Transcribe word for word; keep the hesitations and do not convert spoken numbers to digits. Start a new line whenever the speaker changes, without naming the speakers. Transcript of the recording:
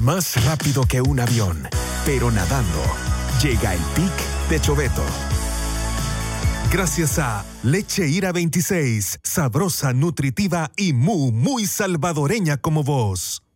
Más rápido que un avión, pero nadando. Llega el pic de Choveto. Gracias a Leche Ira veintiséis, sabrosa, nutritiva y muy, muy salvadoreña como vos.